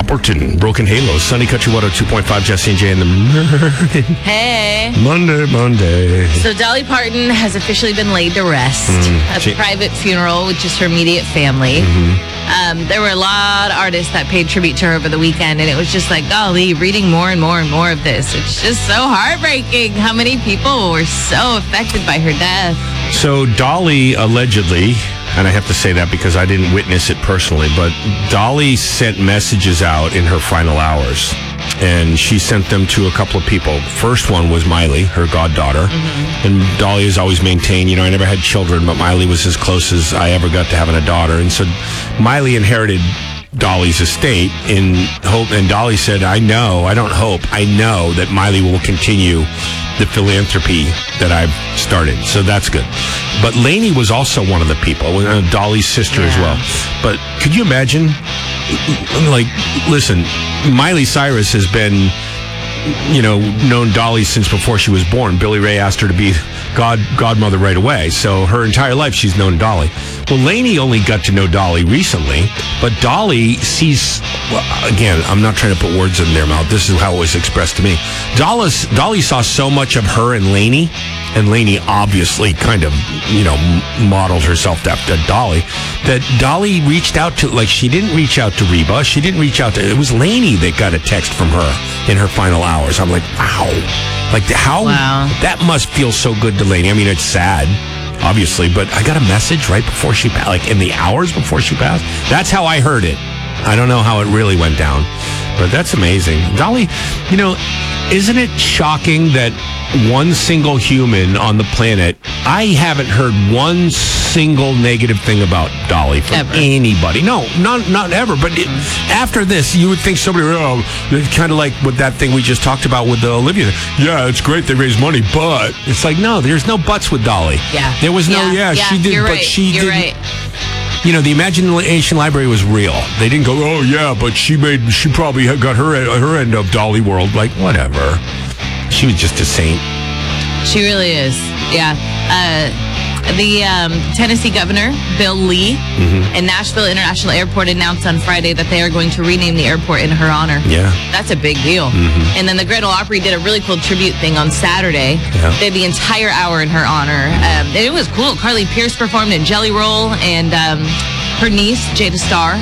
Appleton, Broken Halos, Sunny Country 102.5, Jesse and Jay in the morning. Hey. Monday. So Dolly Parton has officially been laid to rest. A private funeral with just her immediate family. There were a lot of artists that paid tribute to her over the weekend, and it was just like, golly, reading more and more and more of this. It's just so heartbreaking how many people were so affected by her death. So Dolly allegedly, and I have to say that because I didn't witness it personally, but Dolly sent messages out in her final hours, and she sent them to a couple of people. First one was Miley, her goddaughter, and Dolly has always maintained, I never had children, but Miley was as close as I ever got to having a daughter, and so Miley inherited Dolly's estate in hope, and Dolly said, I know that Miley will continue the philanthropy that I've started, so that's good. But Lainey was also one of the people, Dolly's sister as well. But could you imagine, listen, Miley Cyrus has been, known Dolly since before she was born. Billy Ray asked her to be godmother right away, so her entire life she's known Dolly. Well, Lainey only got to know Dolly recently, but Dolly sees, again, I'm not trying to put words in their mouth, this is how it was expressed to me. Dolly saw so much of her and Lainey obviously kind of, modeled herself after Dolly, that Dolly reached out to, she didn't reach out to Reba, she didn't reach out to, it was Lainey that got a text from her in her final hours. I'm like, wow. That must feel so good to Lainey. I mean, it's sad, obviously, but I got a message right before she passed, in the hours before she passed. That's how I heard it. I don't know how it really went down, but that's amazing. Dolly, isn't it shocking that one single human on the planet, I haven't heard one single negative thing about Dolly from anybody. No, not ever. But after this, you would think somebody, kind of like with that thing we just talked about with Olivia. Yeah, it's great they raise money, but it's like, no, there's no buts with Dolly. Yeah. There was she did, you're but right. she you're didn't. Right. The Imagination Library was real. They didn't go, but she probably got her end of Dolly World. Like, whatever. She was just a saint. She really is. Yeah. The Tennessee governor, Bill Lee, and Nashville International Airport announced on Friday that they are going to rename the airport in her honor. Yeah. That's a big deal. And then the Grand Ole Opry did a really cool tribute thing on Saturday. Yeah. They had the entire hour in her honor. And it was cool. Carly Pierce performed in Jelly Roll, and her niece, Jada Starr.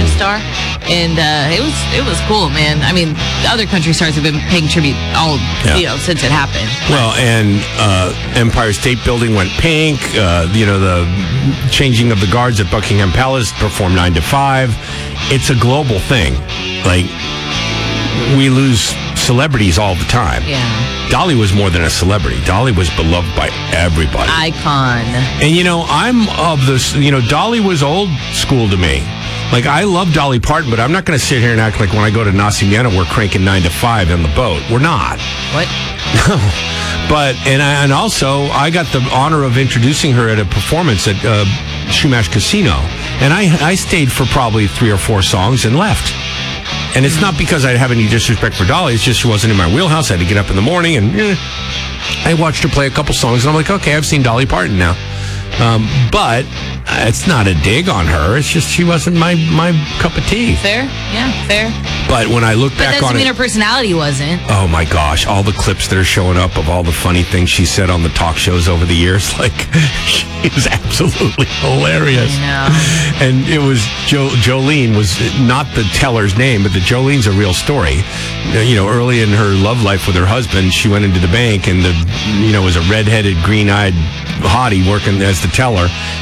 And it was cool, man. I mean, other country stars have been paying tribute all since it happened. Well, and Empire State Building went pink. The changing of the guards at Buckingham Palace performed 9 to 5. It's a global thing. We lose celebrities all the time. Yeah. Dolly was more than a celebrity. Dolly was beloved by everybody. Icon. And, I'm of this, Dolly was old school to me. I love Dolly Parton, but I'm not going to sit here and act like when I go to Nacimiento, we're cranking 9 to 5 on the boat. We're not. What? No. But, and also, I got the honor of introducing her at a performance at Shumash Casino. And I stayed for probably 3 or 4 songs and left. And it's not because I have any disrespect for Dolly. It's just she wasn't in my wheelhouse. I had to get up in the morning, and I watched her play a couple songs, and I'm like, okay, I've seen Dolly Parton now. But it's not a dig on her. It's just she wasn't my cup of tea. Fair. Yeah, fair. But when I look back on it... But doesn't mean her personality wasn't. Oh, my gosh. All the clips that are showing up of all the funny things she said on the talk shows over the years, she was absolutely hilarious. I know. And it was... Jolene was not the teller's name, but the Jolene's a real story. Early in her love life with her husband, she went into the bank and was a redheaded, green-eyed hottie working as the teller.